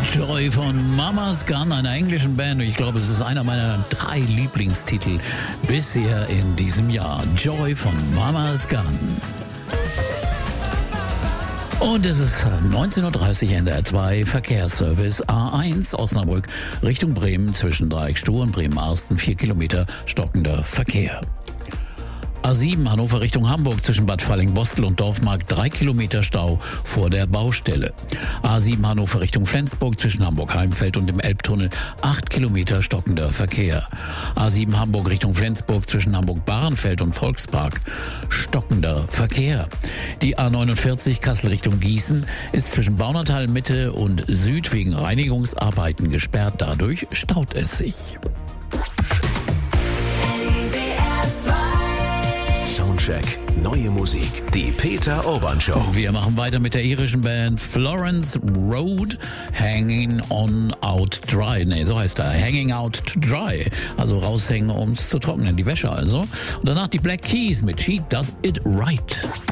Joy von Mama's Gun, einer englischen Band. Ich glaube, es ist einer meiner 3 Lieblingstitel bisher in diesem Jahr. Joy von Mama's Gun. Und es ist 19.30 Uhr, NDR 2, Verkehrsservice A1 Osnabrück Richtung Bremen zwischen Dreieckstuhl und Bremen-Arsten, 4 Kilometer stockender Verkehr. A7 Hannover Richtung Hamburg zwischen Bad Falling-Bostel und Dorfmark 3 Kilometer Stau vor der Baustelle. A7 Hannover Richtung Flensburg zwischen Hamburg-Heimfeld und dem Elbtunnel 8 Kilometer stockender Verkehr. A7 Hamburg Richtung Flensburg zwischen Hamburg-Bahrenfeld und Volkspark stockender Verkehr. Die A49 Kassel Richtung Gießen ist zwischen Baunatal Mitte und Süd wegen Reinigungsarbeiten gesperrt. Dadurch staut es sich. Soundcheck, neue Musik, die Peter Urban Show. Wir machen weiter mit der irischen Band Florence Road, Hanging on Out Dry. Nee, so heißt er. Hanging Out to Dry. Also raushängen, ums zu trocknen. Die Wäsche also. Und danach die Black Keys mit She Does It Right.